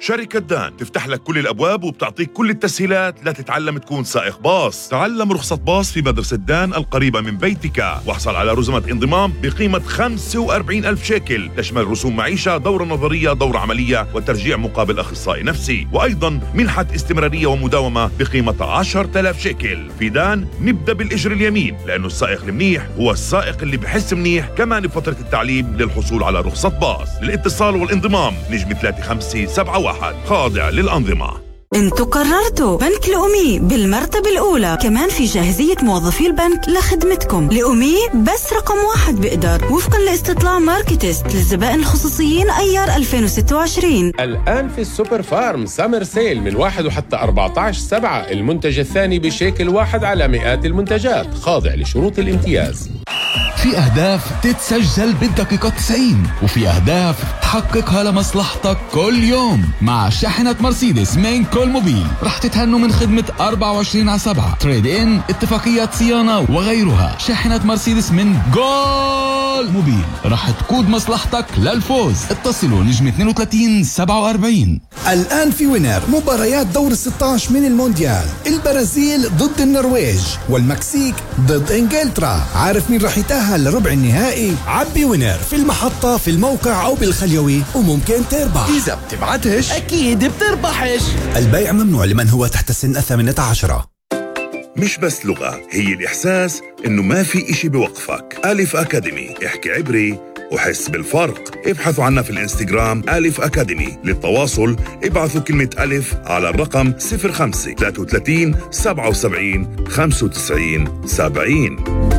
شركة دان تفتح لك كل الأبواب وبتعطيك كل التسهيلات لتتعلم تكون سائق باص. تعلم رخصة باص في مدرسة دان القريبة من بيتك، واحصل على رسومات انضمام بقيمة 45,000 شيكل، تشمل رسوم معيشة، دورة نظرية، دورة عملية، وترجيع مقابل أخصائي نفسي، وأيضا منحة استمرارية ومداومة بقيمة 10,000 شيكل. في دان نبدأ بالإجر اليمين، لأنه السائق المنيح هو السائق اللي بحس منيح كمان بفترة التعليم للحصول على رخصة باص. للاتصال والانضمام نجم 3571 خاضع للأنظمة. انتوا قررتوا بنك لأمي بالمرتبة الأولى، كمان في جاهزية موظفي البنك لخدمتكم. لأمي بس رقم 1 بقدر وفقا لاستطلاع ماركتست للزبائن الخصوصيين أيار 2026. الآن في السوبر فارم سامر سيل من 1 وحتى 14/7، المنتج الثاني بشيكل واحد على مئات المنتجات، خاضع لشروط الامتياز. في أهداف تتسجل بالدقيقة 90، وفي أهداف تحققها لمصلحتك كل يوم. مع شاحنة مرسيدس من كل موبيل رح تتهنوا من خدمة 24/7 تريد إن، اتفاقيات صيانة وغيرها. شاحنة مرسيدس من جول موبيل رح تقود مصلحتك للفوز. اتصلوا نجم 3247. الآن في وينر مباريات دور 16 من المونديال، البرازيل ضد النرويج والمكسيك ضد انجلترا. عارف مين رح يتأهل لربع النهائي؟ عبي وينر في المحطة، في الموقع أو بالخليوي، وممكن تربح. إذا بتبعتش أكيد بتربحش. البيع ممنوع لمن هو تحت سن 18. مش بس لغة، هي الإحساس إنه ما في إشي بوقفك. ألف أكاديمي، احكي عبري وحس بالفرق. ابحثوا عنا في الانستغرام ألف أكاديمي. للتواصل ابعثوا كلمة ألف على الرقم 05 33 77 95 70.